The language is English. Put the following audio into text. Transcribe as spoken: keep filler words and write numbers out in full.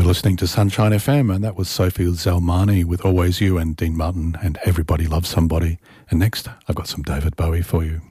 You're listening to Sunshine F M, and that was Sophie Zelmani with Always You, and Dean Martin and Everybody Loves Somebody. And next, I've got some David Bowie for you.